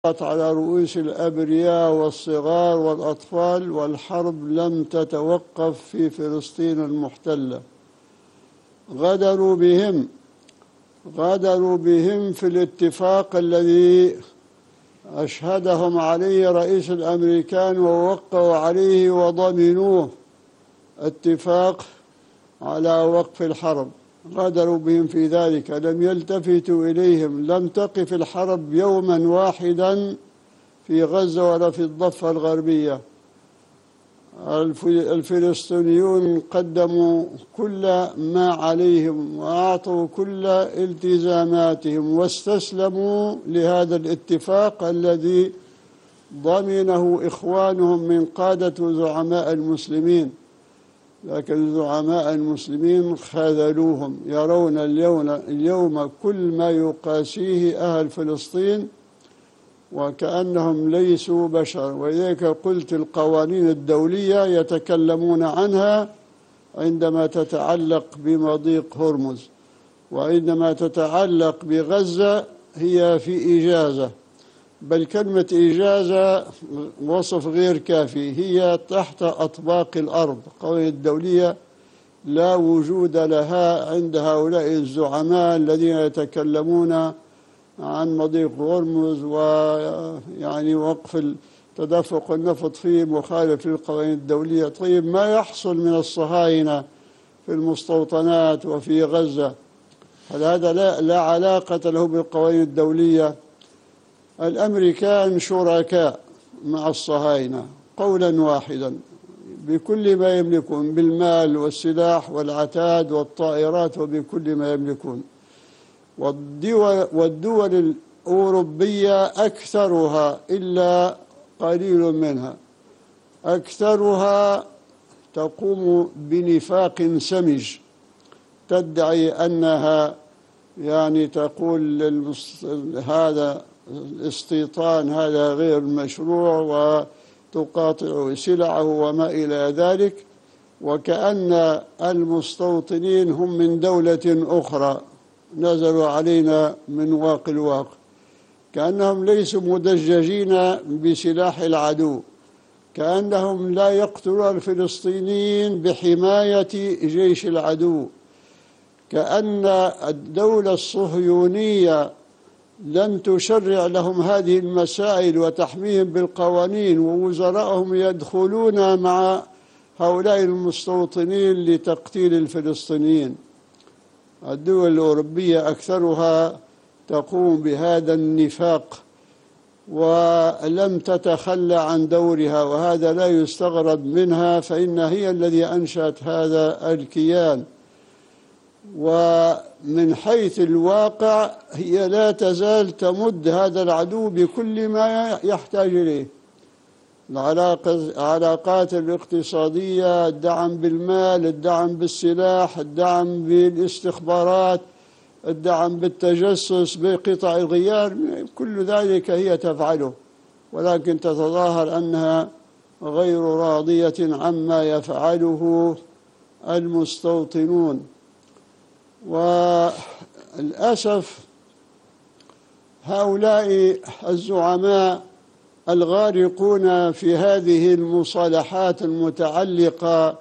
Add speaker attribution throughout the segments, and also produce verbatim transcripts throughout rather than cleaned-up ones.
Speaker 1: على رؤوس الأبرياء والصغار والأطفال، والحرب لم تتوقف في فلسطين المحتلة. غدروا بهم غدروا بهم في الاتفاق الذي أشهدهم عليه رئيس الأمريكان ووقعوا عليه وضمنوه، اتفاق على وقف الحرب. غدروا بهم في ذلك، لم يلتفتوا إليهم، لم تقف الحرب يوما واحدا في غزة ولا في الضفة الغربية. الفلسطينيون قدموا كل ما عليهم وأعطوا كل التزاماتهم واستسلموا لهذا الاتفاق الذي ضمنه إخوانهم من قادة زعماء المسلمين، لكن زعماء المسلمين خذلوهم، يرون اليوم, اليوم كل ما يقاسيه أهل فلسطين وكأنهم ليسوا بشر. ولذلك قلت القوانين الدولية يتكلمون عنها عندما تتعلق بمضيق هرمز، وعندما تتعلق بغزة هي في إجازة، بل كلمة إجازة وصف غير كافي، هي تحت أطباق الأرض. القوانين الدولية لا وجود لها عند هؤلاء الزعماء الذين يتكلمون عن مضيق هرمز ويعني وقف تدفق النفط فيه مخالف للقوانين الدولية. طيب ما يحصل من الصهاينة في المستوطنات وفي غزة، هل هذا لا, لا علاقة له بالقوانين الدولية؟ الأمريكان شركاء مع الصهاينة قولا واحدا بكل ما يملكون، بالمال والسلاح والعتاد والطائرات وبكل ما يملكون. والدول, والدول الأوروبية أكثرها إلا قليل منها أكثرها تقوم بنفاق سمج، تدعي أنها يعني تقول هذا الاستيطان هذا غير مشروع وتقاطع سلعه وما إلى ذلك، وكأن المستوطنين هم من دولة أخرى نزلوا علينا من واقع الواقع، كأنهم ليسوا مدججين بسلاح العدو، كأنهم لا يقتلون الفلسطينيين بحماية جيش العدو، كأن الدولة الصهيونية لم تشرع لهم هذه المسائل وتحميهم بالقوانين، ووزراءهم يدخلون مع هؤلاء المستوطنين لتقتيل الفلسطينيين. الدول الأوروبية أكثرها تقوم بهذا النفاق ولم تتخلى عن دورها، وهذا لا يستغرب منها، فإن هي الذي أنشأت هذا الكيان. ومن حيث الواقع هي لا تزال تمد هذا العدو بكل ما يحتاج إليه، العلاقات الاقتصادية، الدعم بالمال، الدعم بالسلاح، الدعم بالاستخبارات، الدعم بالتجسس، بقطع الغيار، كل ذلك هي تفعله، ولكن تتظاهر أنها غير راضية عما يفعله المستوطنون. وللأسف هؤلاء الزعماء الغارقون في هذه المصالحات المتعلقة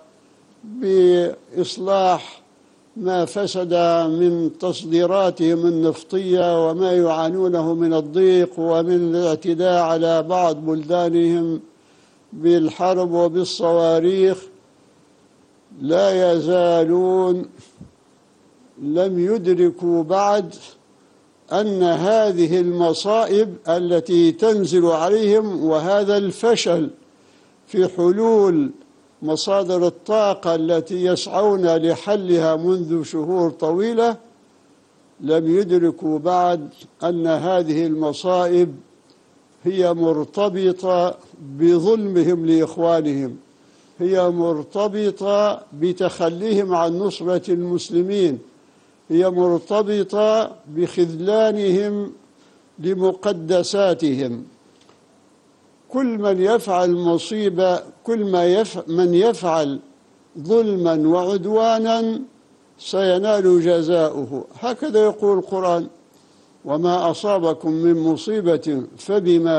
Speaker 1: بإصلاح ما فسد من تصديراتهم النفطية وما يعانونه من الضيق ومن الاعتداء على بعض بلدانهم بالحرب وبالصواريخ، لا يزالون لم يدركوا بعد أن هذه المصائب التي تنزل عليهم وهذا الفشل في حلول مصادر الطاقة التي يسعون لحلها منذ شهور طويلة، لم يدركوا بعد أن هذه المصائب هي مرتبطة بظلمهم لإخوانهم، هي مرتبطة بتخليهم عن نصرة المسلمين، هي مرتبطة بخذلانهم لمقدساتهم. كل من يفعل مصيبة، كل ما يفعل من يفعل ظلما وعدوانا سينال جزاؤه، هكذا يقول القرآن. وما أصابكم من مصيبة فبما